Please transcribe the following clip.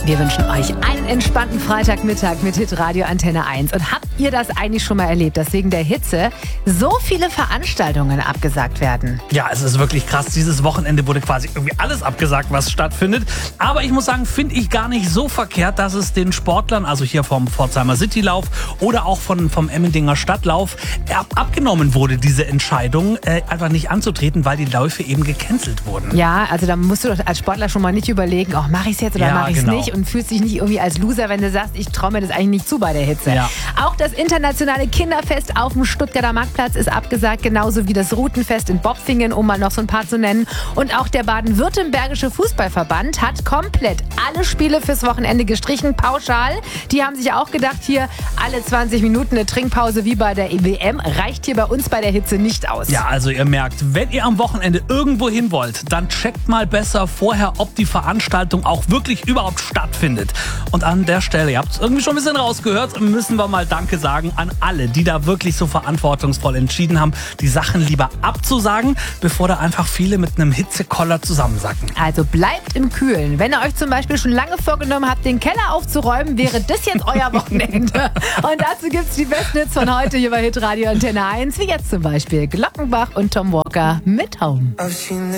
Wir wünschen euch einen entspannten Freitagmittag mit Hitradio Antenne 1. Und habt ihr das eigentlich schon mal erlebt, dass wegen der Hitze so viele Veranstaltungen abgesagt werden? Ja, es ist wirklich krass. Dieses Wochenende wurde quasi irgendwie alles abgesagt, was stattfindet. Aber ich muss sagen, finde ich gar nicht so verkehrt, dass es den Sportlern, also hier vom Pforzheimer Citylauf oder auch vom Emmendinger Stadtlauf, abgenommen wurde, diese Entscheidung, einfach nicht anzutreten, weil die Läufe eben gecancelt wurden. Ja, also da musst du doch als Sportler schon mal nicht überlegen, mache ich es jetzt oder mache ich es nicht? Und fühlst dich nicht irgendwie als Loser, wenn du sagst, ich traue mir das eigentlich nicht zu bei der Hitze. Ja. Auch das internationale Kinderfest auf dem Stuttgarter Marktplatz ist abgesagt, genauso wie das Routenfest in Bopfingen, um mal noch so ein paar zu nennen. Und auch der baden-württembergische Fußballverband hat komplett alle Spiele fürs Wochenende gestrichen, pauschal. Die haben sich auch gedacht, hier alle 20 Minuten eine Trinkpause wie bei der WM reicht hier bei uns bei der Hitze nicht aus. Ja, also ihr merkt, wenn ihr am Wochenende irgendwo hin wollt, dann checkt mal besser vorher, ob die Veranstaltung auch wirklich überhaupt stattfindet. Und an der Stelle, ihr habt es irgendwie schon ein bisschen rausgehört, müssen wir mal Danke sagen an alle, die da wirklich so verantwortungsvoll entschieden haben, die Sachen lieber abzusagen, bevor da einfach viele mit einem Hitzekoller zusammensacken. Also bleibt im Kühlen. Wenn ihr euch zum Beispiel schon lange vorgenommen habt, den Keller aufzuräumen, wäre das jetzt euer Wochenende. Und dazu gibt's die besten Hits von heute hier bei Hitradio Antenne 1, wie jetzt zum Beispiel Glockenbach und Tom Walker mit Home.